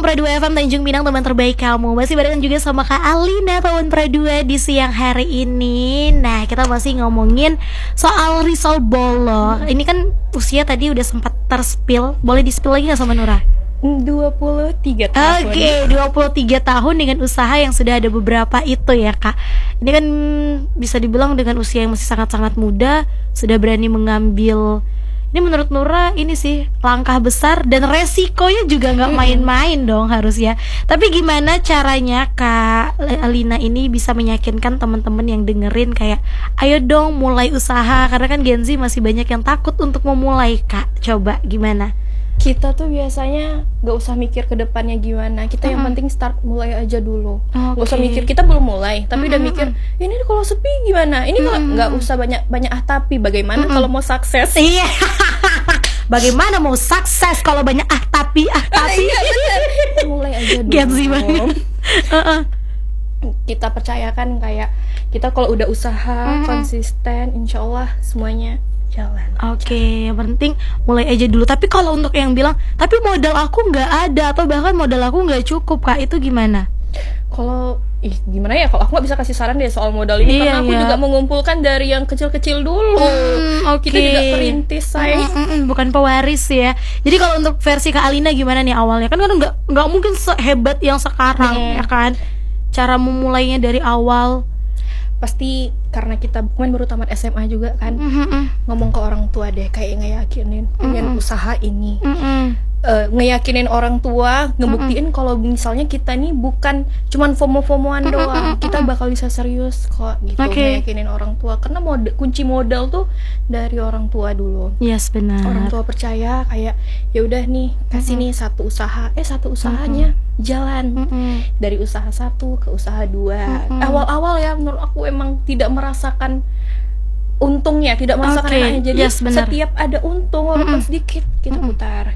Pra2 FM Tanjung Pinang, teman terbaik kamu. Masih barengan juga sama Kak Alina, teman Pra2 di siang hari ini. Nah, kita masih ngomongin soal Rizal Bolo. Ini kan usia tadi udah sempat terspill. Boleh di-spill lagi gak sama Nura? 23 tahun. Oke, 23 tahun dengan usaha yang sudah ada beberapa itu ya Kak. Ini kan bisa dibilang dengan usia yang masih sangat-sangat muda, sudah berani mengambil. Ini menurut Nura ini sih langkah besar dan resikonya juga nggak main-main dong harus ya. Tapi gimana caranya Kak Alina ini bisa meyakinkan teman-teman yang dengerin kayak ayo dong mulai usaha, karena kan Gen Z masih banyak yang takut untuk memulai Kak. Coba gimana? Kita tuh biasanya gak usah mikir ke depannya gimana. Kita yang penting start, mulai aja dulu. Gak usah mikir, kita belum mulai tapi udah mikir, ini kalau sepi gimana? Ini gak usah banyak tapi bagaimana kalau mau sukses? Iya. Bagaimana mau sukses kalau banyak tapi Iya bener. Mulai aja dulu. Gen Z banget. Kita percayakan kayak kita kalau udah usaha konsisten, insya Allah semuanya jalan. Oke, yang penting mulai aja dulu. Tapi kalau untuk yang bilang, tapi modal aku nggak ada atau bahkan modal aku nggak cukup Kak, itu gimana? Kalau gimana ya, kalau aku nggak bisa kasih saran deh soal modal ini, karena aku juga mengumpulkan dari yang kecil-kecil dulu. Kita juga perintis, say. Bukan pewaris ya. Jadi kalau untuk versi Kak Alina gimana nih awalnya? Kan nggak mungkin sehebat yang sekarang ya kan? Cara memulainya dari awal pasti karena kita baru tamat SMA juga kan, ngomong ke orang tua deh, kayak ngeyakinin pengen usaha ini, ngeyakinin orang tua, ngebuktiin kalau misalnya kita nih bukan cuman FOMO-FOMOan doang, kita bakal bisa serius kok gitu. Ngeyakinin orang tua, karena kunci modal tuh dari orang tua dulu. Yes, benar. Orang tua percaya kayak ya udah nih, kasih nih satu usaha, satu usahanya jalan dari usaha 1 ke usaha 2. Awal-awal ya menurut aku emang tidak merasakan untungnya, tidak merasakan enaknya. Jadi setiap ada untung walaupun sedikit kita putar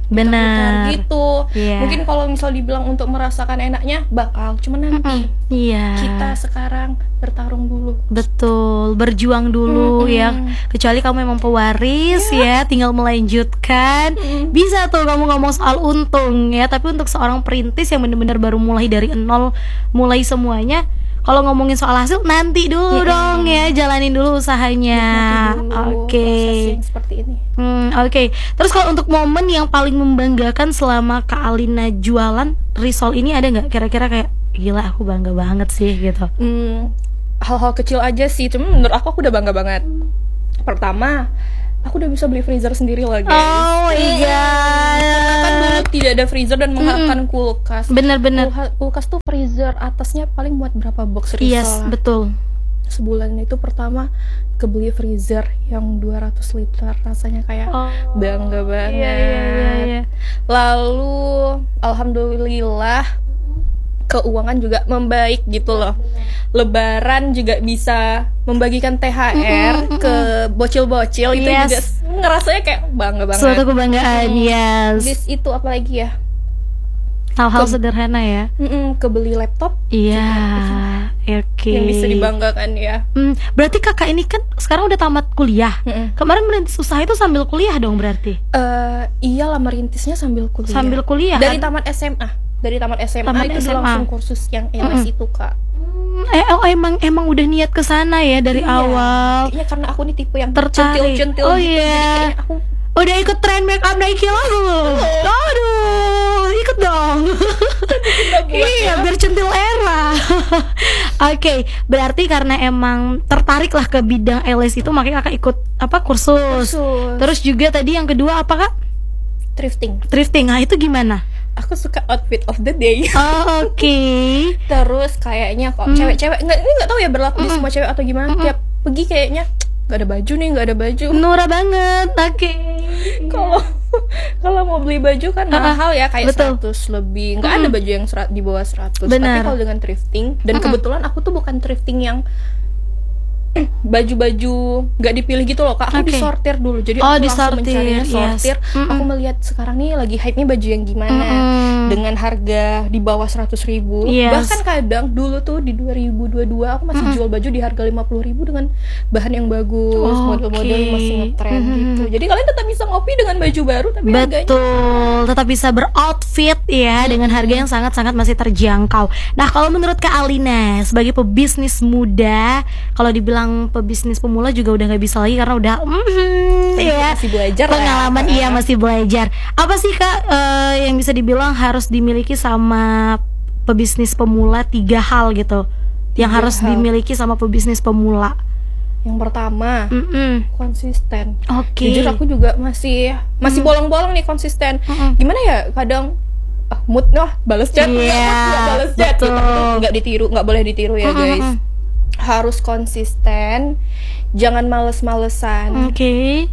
gitu. Mungkin kalau misal dibilang untuk merasakan enaknya bakal cuma nanti. Kita sekarang bertarung dulu. Betul, berjuang dulu ya. Kecuali kamu memang pewaris ya, tinggal melanjutkan. Bisa tuh kamu ngomong soal untung ya. Tapi untuk seorang perintis yang benar-benar baru mulai dari nol, mulai semuanya, kalau ngomongin soal hasil nanti dulu dong ya, jalanin dulu usahanya. Oke. Seperti ini. Oke. Terus kalau untuk momen yang paling membanggakan selama Kak Alina jualan Rizal ini ada nggak? Kira-kira kayak gila aku bangga banget sih gitu. Hal-hal kecil aja sih, cuma menurut aku udah bangga banget. Pertama, aku udah bisa beli freezer sendiri lagi. Oh iya. Karena kan dulu tidak ada freezer dan menggunakan kulkas. Bener-bener. Kulkas tuh freezer atasnya paling muat berapa box Rizal? Yes, betul. Sebulan itu pertama kebeli freezer yang 200 liter, rasanya kayak bangga banget. Lalu alhamdulillah keuangan juga membaik gitu loh. Lebaran juga bisa membagikan THR ke bocil-bocil, itu juga ngerasanya kayak bangga banget. Suatu kebanggaan, Bis itu apalagi ya? Hal-hal sederhana ya. Kebeli laptop. Iya. Oke. Yang bisa dibanggakan ya. Berarti kakak ini kan sekarang udah tamat kuliah. Kemarin merintis usaha itu sambil kuliah dong berarti? Iyalah, merintisnya sambil kuliah. Sambil kuliah. Dari tamat SMA. Dari tamat SMA itu langsung kursus yang LS itu Kak. Emang udah niat ke sana ya dari awal. Iya, karena aku nih tipe yang tertarik. centil-centil gitu. Jadi aku udah ikut tren make up Nike lagu. Aduh, ikut dong. Iya, biar centil era. Oke, berarti karena emang tertarik lah ke bidang LS itu, makanya kakak ikut kursus. Terus juga tadi yang kedua apa Kak? Thrifting. Nah, itu gimana? Aku suka outfit of the day. Oke. Terus kayaknya kok cewek-cewek nggak tahu ya berlaku di semua cewek atau gimana, tiap pergi kayaknya nggak ada baju. Nora banget. Oke. Kalau mau beli baju kan mahal ya, kayak 100 lebih. Nggak ada baju yang di bawah 100. Tapi kalau dengan thrifting, dan kebetulan aku tuh bukan thrifting yang baju-baju nggak dipilih gitu loh Kak, aku Oke. disortir dulu, jadi Oh, aku langsung disortir, mencarinya yes. sortir. Aku melihat sekarang nih lagi hype-nya baju yang gimana, dengan harga di bawah 100.000. Yes. Bahkan kadang dulu tuh di 2022 aku masih jual baju di harga 50.000 dengan bahan yang bagus, model-model yang masih ngetren gitu. Jadi kalian tetap bisa ngopi dengan baju baru tapi harganya Betul, tetap bisa beroutfit ya dengan harga yang sangat-sangat masih terjangkau. Nah, kalau menurut Kak Alina sebagai pebisnis muda, kalau dibilang pebisnis pemula juga udah nggak bisa lagi karena udah ya masih belajar lah. pengalaman, iya masih belajar. Apa sih Kak yang bisa dibilang harus dimiliki sama pebisnis pemula, 3 hal gitu yang 3 harus hal. dimiliki sama pebisnis pemula? Yang pertama, konsisten. Oke. Jujur aku juga masih bolong-bolong nih konsisten. Gimana ya, kadang mood balas chat, nggak balas chat gitu. Nggak ditiru, nggak boleh ditiru ya guys. Harus konsisten, jangan males-malesan. Oke.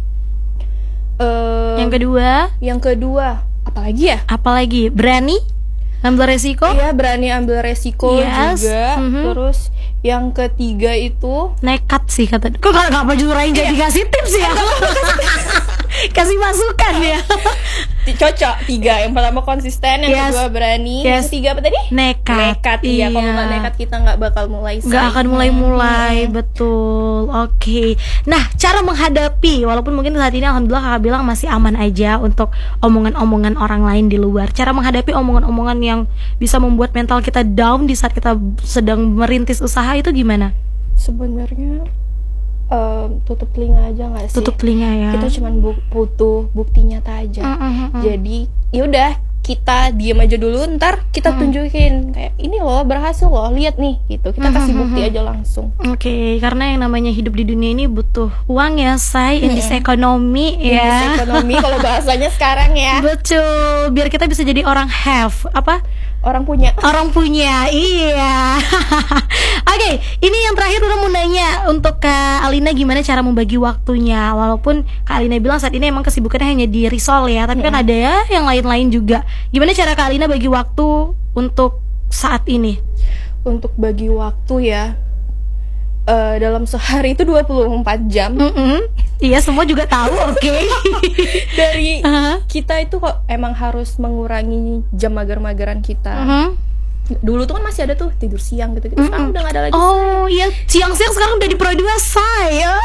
Yang kedua, apalagi ya? apalagi berani ambil resiko. Iya, berani ambil resiko Yes. juga. Terus yang ketiga itu Nekat sih kata. Kok nggak maju rain jadi kasih tips ya? Kasih masukan ya. cocok 3. Yang pertama konsisten, yang Yes. kedua berani, Yes. yang ketiga apa tadi? Nekat. Iya, kalau nggak nekat kita nggak bakal mulai. Nggak akan mulai. Betul. Oke. Nah, cara menghadapi, walaupun mungkin saat ini alhamdulillah Kakak bilang masih aman aja untuk omongan-omongan orang lain di luar. Cara menghadapi omongan-omongan yang bisa membuat mental kita down di saat kita sedang merintis usaha itu gimana? Sebenarnya tutup telinga aja nggak sih? Tutup telinga ya. Kita cuman butuh bukti nyata aja. Jadi yaudah, kita diem aja dulu, ntar kita tunjukin kayak ini loh berhasil loh, lihat nih gitu. Kita kasih bukti aja langsung. Oke, karena yang namanya hidup di dunia ini butuh uang ya, say, in this economy ya. Ekonomi kalau bahasanya sekarang ya. Betul, biar kita bisa jadi orang have, apa? Orang punya. Orang punya, iya. Oke, ini yang terakhir udah mau nanya untuk Kak Alina gimana cara membagi waktunya. Walaupun Kak Alina bilang saat ini emang kesibukannya hanya di Risol ya, tapi kan ada ya yang lain-lain juga. Gimana cara Kak Alina bagi waktu untuk saat ini? Untuk bagi waktu ya, dalam sehari itu 24 jam. Iya, semua juga tahu, oke. Dari kita itu kok emang harus mengurangi jam mager-mageran kita. Dulu tuh kan masih ada tuh tidur siang gitu-gitu. Sekarang udah gak ada lagi. Oh iya, siang-siang sekarang udah di Pro 2 saya.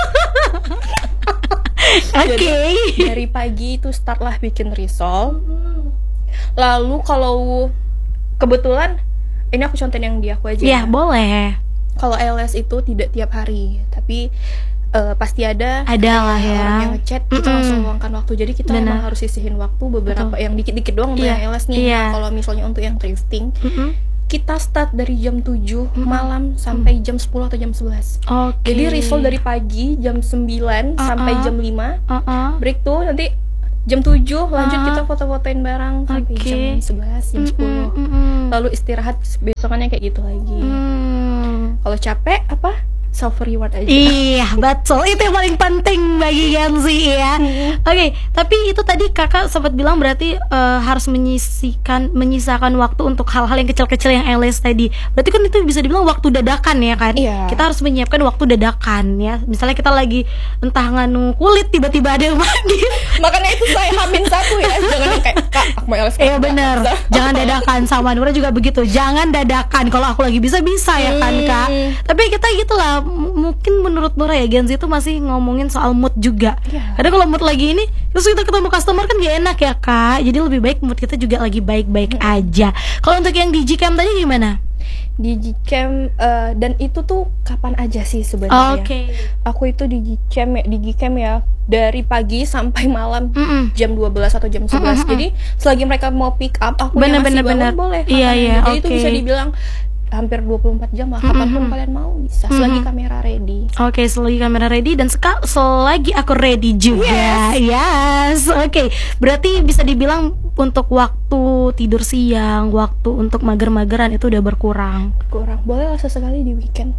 Oke. Dari pagi itu start lah bikin risol. Lalu kalau kebetulan, ini aku contohin yang di aku aja. Ya, boleh. Kalau LS itu tidak tiap hari, tapi pasti ada lah ya. orang yang ngechat, kita langsung luangkan waktu. Jadi kita emang harus sisihin waktu beberapa yang dikit-dikit doang untuk yang LS nih. Nah, kalau misalnya untuk yang thrifting, kita start dari jam 7 malam sampai jam 10 atau jam 11. Jadi risol dari pagi jam 9 sampai jam 5. Break tuh nanti jam 7 lanjut kita foto-fotoin barang sampai jam 11, jam 10. Lalu istirahat, besokannya kayak gitu lagi. Kalau capek self reward aja. Iya, betul. Itu yang paling penting bagi Genzi ya. Oke, tapi itu tadi Kakak sempat bilang berarti harus menyisakan waktu untuk hal-hal yang kecil-kecil yang LS tadi. Berarti kan itu bisa dibilang waktu dadakan ya kan? Iya. Kita harus menyiapkan waktu dadakan ya. Misalnya kita lagi entah nganu kulit, tiba-tiba ada yang manggil. Makanya itu saya hamin 1 ya. Jangan yang kayak, Kak, aku mau LS. Iya benar. Jangan dadakan, sama Nura juga begitu. Jangan dadakan. Kalau aku lagi bisa ya kan Kak. Tapi kita gitulah, mungkin menurut Nura ya Genzi itu masih ngomongin soal mood juga. Kadang kalau mood lagi ini terus kita ketemu customer kan gak enak ya Kak. Jadi lebih baik mood kita juga lagi baik-baik aja. Kalau untuk yang di Gcam tadi gimana? Di Gcam dan itu tuh kapan aja sih sebenarnya. Aku itu di Gcam ya dari pagi sampai malam jam 12 atau jam 11. Jadi selagi mereka mau pick up, aku yang masih bangun boleh. Iya, jadi itu bisa dibilang hampir 24 jam lah, kapanpun kalian mau bisa, selagi kamera ready. Selagi kamera ready dan selagi aku ready juga. Yes. Berarti bisa dibilang untuk waktu tidur siang, waktu untuk mager-mageran itu udah berkurang. Boleh lah sesekali di weekend.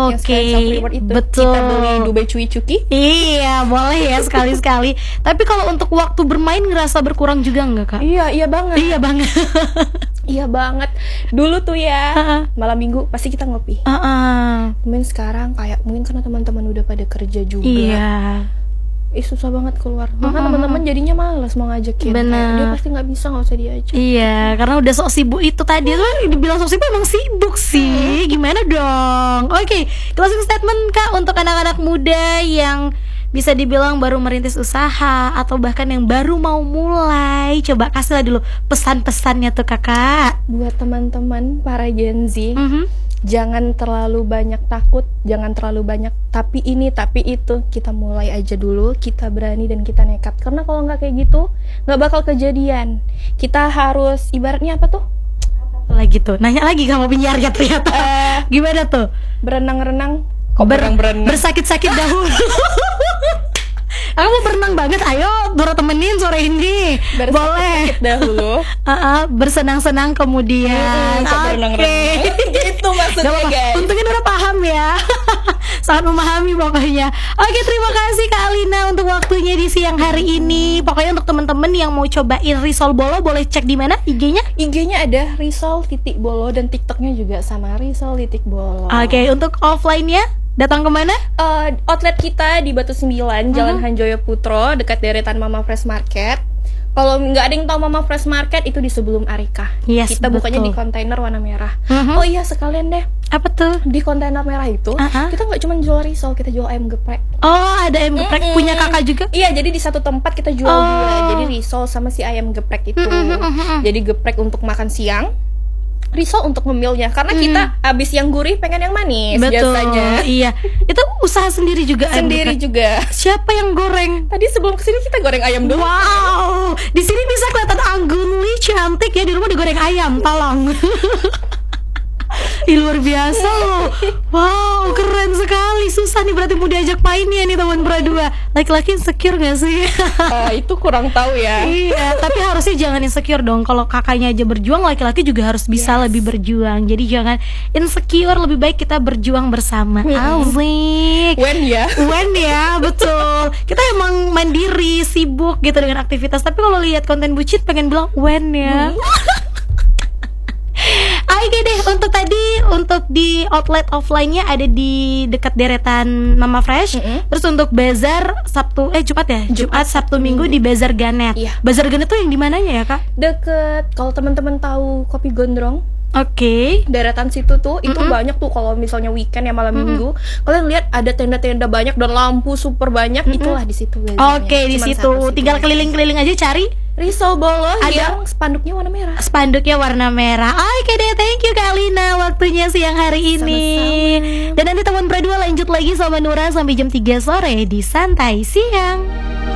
Betul. Kita beli Dubai Cuy Cuki. Iya, boleh ya sekali-sekali. Tapi kalau untuk waktu bermain ngerasa berkurang juga nggak Kak? Iya banget. Iya banget. Iya banget. Dulu tuh ya, malam minggu pasti kita ngopi. Mungkin sekarang kayak mungkin karena teman-teman udah pada kerja juga. Iya. Susah banget keluar. Maka teman-teman jadinya malas mau ngajakin. Bener. Dia pasti nggak bisa, nggak usah diajak. Iya, karena udah sok sibuk itu tadi tuh dibilang sok sibuk emang sibuk sih. Gimana dong? Oke, closing statement Kak untuk anak-anak muda yang bisa dibilang baru merintis usaha atau bahkan yang baru mau mulai. Coba kasih lah dulu pesan-pesannya tuh Kakak. Buat teman-teman para Gen Z, jangan terlalu banyak takut, jangan terlalu banyak tapi ini tapi itu. Kita mulai aja dulu, kita berani dan kita nekat. Karena kalau nggak kayak gitu nggak bakal kejadian. Kita harus ibaratnya apa tuh? Lagi tuh, nanya lagi kamu penyiarnya ternyata. Gimana tuh? Berenang-renang. Kok berenang-berenang? Bersakit-sakit dahulu. Aku mau berenang banget, ayo Dora temenin sore ini. Boleh. Dahulu. Bersenang-senang kemudian. Berenang-renang. Gitu maksudnya guys. Untungnya Dora paham ya. Sangat memahami pokoknya. Oke, terima kasih Kak Alina untuk waktunya di siang hari ini. Pokoknya untuk teman-teman yang mau cobain risol bolo boleh cek di mana IG-nya? IG-nya ada risol.bolo dan TikToknya juga sama risol.bolo. Oke, untuk offline-nya datang kemana? Outlet kita di Batu 9, Jalan Hanjoyo Putro, dekat deretan Mama Fresh Market. Kalau nggak ada yang tahu Mama Fresh Market, itu di sebelum Arika. Yes, kita bukanya betul. di kontainer warna merah. Oh iya, sekalian deh. Apa tuh? Di kontainer merah itu, kita nggak cuma jual risol, kita jual ayam geprek. Oh, ada ayam geprek punya Kakak juga? Iya, jadi di satu tempat kita jual dua. Jadi risol sama si ayam geprek itu. Jadi geprek untuk makan siang, risol untuk ngemilnya. Karena kita habis yang gurih pengen yang manis. Betul. Biasanya. Iya. Itu usaha sendiri juga. Sendiri juga. Siapa yang goreng? Tadi sebelum kesini kita goreng ayam dulu. Wow, di sini bisa kelihatan anggunly cantik ya, di rumah digoreng ayam, tolong. Ih, luar biasa loh. Wow, keren sekali. Susah nih berarti mau diajak mainnya nih teman berdua. Laki-laki insecure gak sih? Itu kurang tahu ya. Iya, tapi harusnya jangan insecure dong. Kalau kakaknya aja berjuang, laki-laki juga harus bisa lebih berjuang. Jadi jangan insecure, lebih baik kita berjuang bersama. Asik. When ya, betul. Kita emang mandiri, sibuk gitu dengan aktivitas. Tapi kalau lihat konten bucin pengen bilang when ya. Oke deh, untuk di outlet offline-nya ada di dekat deretan Mama Fresh. Terus untuk bazar Jumat, Sabtu, Minggu di Bazar Ganet. Iya. Bazar Ganet tuh yang di mananya ya, Kak? Deket, kalau teman-teman tahu Kopi Gondrong, Oke. deretan situ tuh itu banyak tuh kalau misalnya weekend ya malam minggu. Kalian lihat ada tenda-tenda banyak dan lampu super banyak, itulah di situ. Oke, di situ tinggal keliling-keliling aja cari risol bolo Ada. yang spanduknya warna merah. spanduknya warna merah. Oke deh, thank you Kak Lina waktunya siang hari ini. Sama-sama. Dan nanti teman berdua lanjut lagi sama Nura sampai jam 3 sore di Santai Siang.